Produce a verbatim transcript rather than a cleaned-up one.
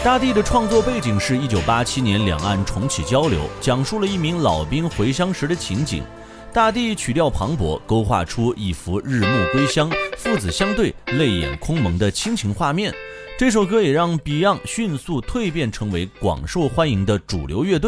大地的创作背景是一九八七年两岸重启交流，讲述了一名老兵回乡时的情景。大地曲调磅礴，勾画出一幅日暮归乡、父子相对、泪眼空蒙的亲情画面。这首歌也让 Beyond 迅速蜕变成为广受欢迎的主流乐队。